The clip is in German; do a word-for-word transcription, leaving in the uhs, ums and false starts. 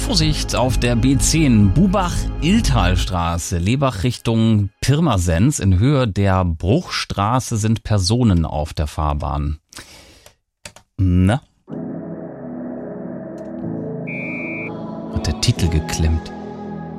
Vorsicht auf der B zehn Bubach-Illtalstraße, Lebach Richtung Pirmasens. In Höhe der Bruchstraße sind Personen auf der Fahrbahn. Na? Hat der Titel geklemmt.